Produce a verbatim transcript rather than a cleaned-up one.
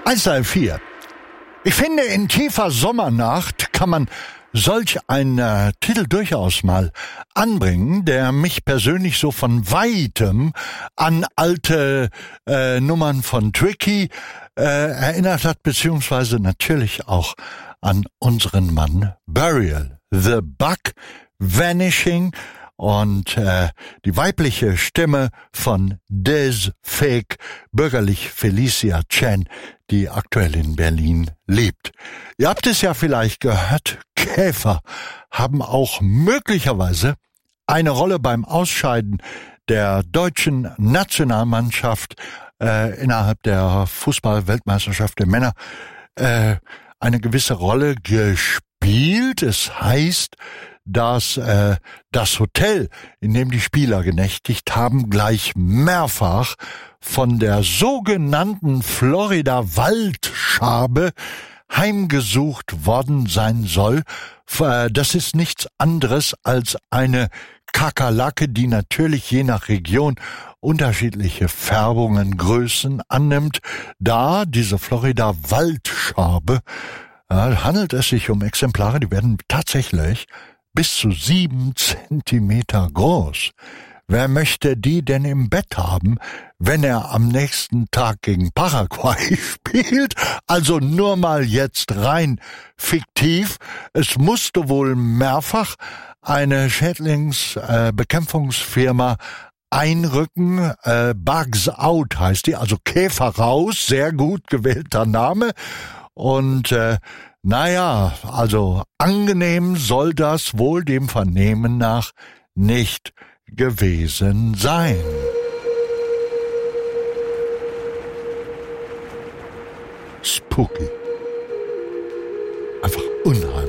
eins drei vier. Ich finde, in tiefer Sommernacht kann man solch einen äh, Titel durchaus mal anbringen, der mich persönlich so von Weitem an alte äh, Nummern von Tricky äh, erinnert hat, beziehungsweise natürlich auch an unseren Mann Burial. The Bug, Vanishing und äh, die weibliche Stimme von Des Fake, bürgerlich Felicia Chen, die aktuell in Berlin lebt. Ihr habt es ja vielleicht gehört, Käfer haben auch möglicherweise eine Rolle beim Ausscheiden der deutschen Nationalmannschaft äh, innerhalb der Fußball-Weltmeisterschaft der Männer äh, eine gewisse Rolle gespielt. Es heißt, dass äh, das Hotel, in dem die Spieler genächtigt haben, gleich mehrfach von der sogenannten Florida-Waldschabe heimgesucht worden sein soll. Das ist nichts anderes als eine Kakerlake, die natürlich je nach Region unterschiedliche Färbungen, Größen annimmt. Da diese Florida-Waldschabe äh, handelt es sich um Exemplare, die werden tatsächlich bis zu sieben Zentimeter groß. Wer möchte die denn im Bett haben, wenn er am nächsten Tag gegen Paraguay spielt? Also nur mal jetzt rein fiktiv. Es musste wohl mehrfach eine Schädlingsbekämpfungsfirma äh, einrücken. Äh, Bugs Out heißt die, also Käfer raus. Sehr gut gewählter Name. Und äh, naja, also angenehm soll das wohl dem Vernehmen nach nicht gewesen sein. Spooky. Einfach unheimlich.